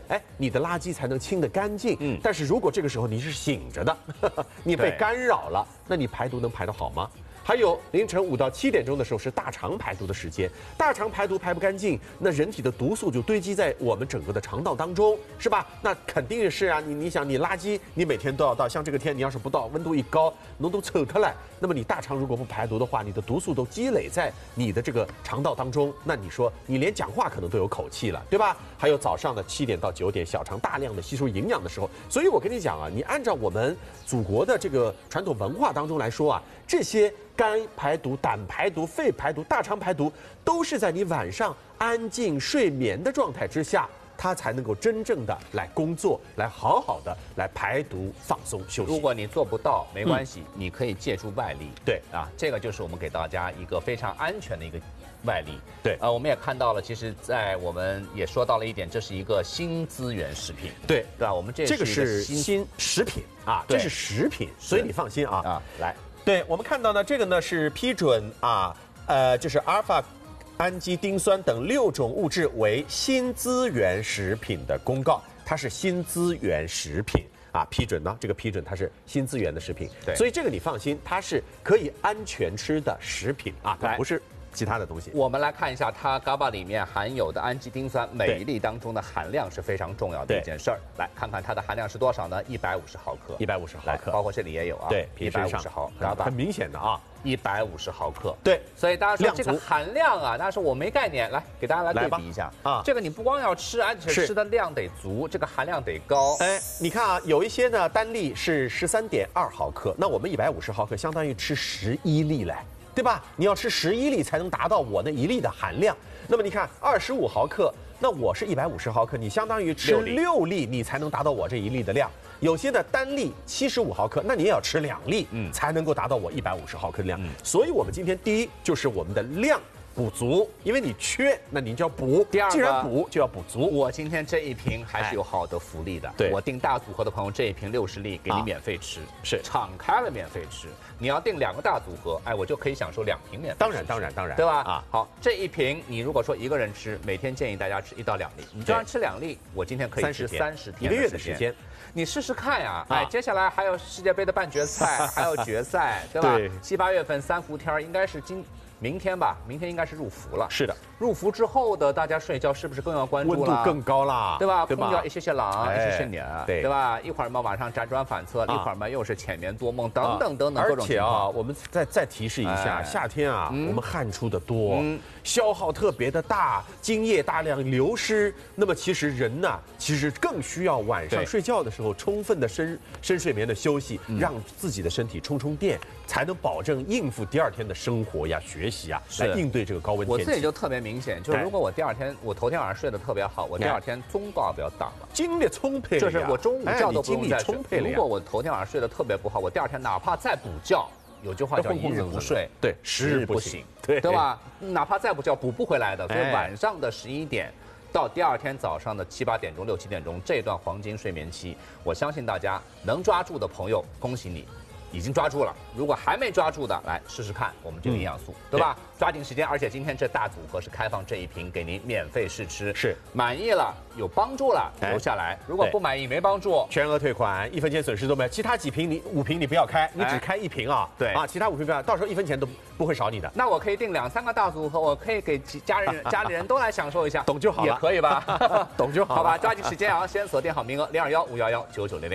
哎，你的垃圾才能清得干净。但是如果这个时候你是醒着的，你被干扰了，那你排毒能排得好吗？还有凌晨5到7点钟的时候是大肠排毒的时间，大肠排毒排不干净，那人体的毒素就堆积在我们整个的肠道当中，是吧？那肯定是啊，你想你垃圾你每天都要倒，像这个天你要是不倒，温度一高，浓度抽出来，那么你大肠如果不排毒的话，你的毒素都积累在你的这个肠道当中，那你说你连讲话可能都有口气了，对吧？还有早上的7点到9点，小肠大量的吸收营养的时候，所以我跟你讲啊，你按照我们祖国的这个传统文化当中来说啊，这些肝排毒、胆排毒、肺排毒、大肠排毒，都是在你晚上安静睡眠的状态之下，它才能够真正的来工作，来好好的来排毒、放松、休息。 如果你做不到，没关系，你可以借助外力。 对啊，这个就是我们给大家一个非常安全的一个外力。 对， 我们也看到了，其实，在我们也说到了一点，这是一个新资源食品。 对， 对吧？我们这个是新食品啊，这是食品，所以你放心啊。 来。 对我们看到呢，这个呢是批准啊，就是阿尔法氨基丁酸等6种物质为新资源食品的公告，它是新资源食品啊，批准呢，这个批准它是新资源的食品， 对， 所以这个你放心，它是可以安全吃的食品啊，它不是其他的东西。 我们来看一下它 GABA 里面含有的氨基丁酸，每一粒当中的含量是非常重要的一件事儿。来看看它的含量是多少呢？150毫克，150 毫克， 包括这里也有啊， 对 ，150毫 GABA， 很明显的啊。 150毫克， 对， 所以大家说这个含量啊，大家说我没概念，来给大家来对比一下啊。这个你不光要吃，而且吃的量得足，这个含量得高。 哎，你看啊，有一些呢单粒是13.2毫克，那我们150毫克相当于吃11粒嘞，对吧？你要吃11粒才能达到我那1粒的含量。那么你看25毫克，那我是150毫克，你相当于吃6粒，你才能达到我这1粒的量。有些的单粒75毫克，那你也要吃2粒，才能够达到我150毫克的量。所以我们今天第一就是我们的量补足，因为你缺，那你就要补。 第二个， 既然补就要补足。 我今天这一瓶还是有好的福利的。 对， 我订大组合的朋友，这一瓶60粒给你免费吃，是敞开了免费吃。你要订2个大组合，哎，我就可以享受2瓶免费。 当然， 对吧？啊，好，这一瓶你如果说一个人吃，每天建议大家吃1到2粒，你就算吃2粒，我今天可以吃30天，1 个月的时间。 你试试看呀，哎，接下来还有世界杯的半决赛，还有决赛，对吧？对，7、8月份3伏天应该是明天吧，明天应该是入伏了。 是的， 入伏之后的大家睡觉是不是更要关注了？ 温度更高啦， 对吧？空调一些冷，一些暖， 对吧？一会儿嘛晚上辗转反侧，一会儿嘛又是浅眠多梦，等等各种情况。 而且啊，我们再提示一下，夏天啊，我们汗出的多，消耗特别的大，津液大量流失。那么其实人呢，其实更需要晚上睡觉的时候充分的深睡眠的休息，让自己的身体充电，才能保证应付第2天的生活呀、学习啊，来应对这个高温天气。 我自己就特别明显，就是如果我头天晚上睡得特别好，我第2天中高不要挡了， 精力充沛， 就是我中午觉都不用再睡。 如果我头天晚上睡得特别不好，我第2天哪怕再补觉，有句话叫一日不睡， 对，10日不醒， 对吧？哪怕再补觉补不回来的。所以晚上的11点到第2天早上的7、8点钟、6、7点钟这段黄金睡眠期，我相信大家能抓住的朋友，恭喜你。已经抓住了，如果还没抓住的，来试试看我们这个营养素，对吧？抓紧时间，而且今天这大组合是开放这一瓶给您免费试吃， 是满意了有帮助了留下来，如果不满意没帮助， 全额退款，1分钱损失都没有。其他5瓶你不要开，你只开1瓶啊， 对啊， 其他5瓶不要，到时候1分钱都不会少你的。 那我可以订2、3个大组合，我可以给家里人都来享受一下， 懂就好了， 也可以吧？ 懂就好， 好吧，抓紧时间啊，先锁定好名额，021-511-9900。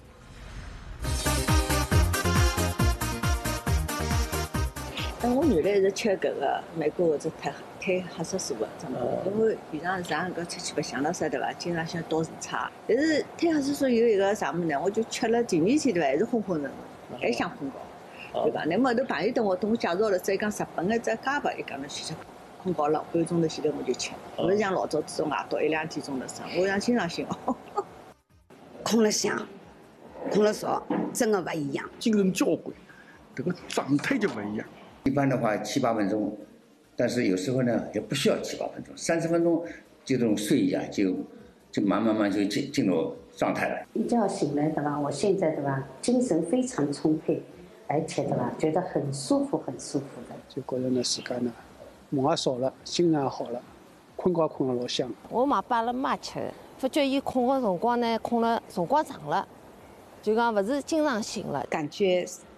我原来是吃搿个美国或者褪黑色素的，因为平常上搿出去白相了啥对伐？经常想倒时差，但是褪黑色素有一个啥物事呢？我就吃了第2天对伐？还是昏昏沉沉，还想困觉，对伐？那么头朋友等我介绍了，再讲日本的这GABA，伊讲侬去吃困觉了，半个钟头前头我就吃，勿是像老早这种夜到1、2点钟的生，我想经常醒哦。 困了香，困了少，真的不一样， 精神交关，这个状态就不一样。 一般的话7、8分钟，但是有时候呢也不需要7、8分钟，30分钟就这种睡意啊，就慢慢就进入状态了。 一觉醒来对吧？我现在对吧，精神非常充沛，而且对吧，觉得很舒服的。 就觉得呢自家呢梦也少了，心也好了，困觉困得老香。 我买8了妈吃的， 发觉伊困个辰光呢，困了辰光长了，就讲勿是经常性了。 感觉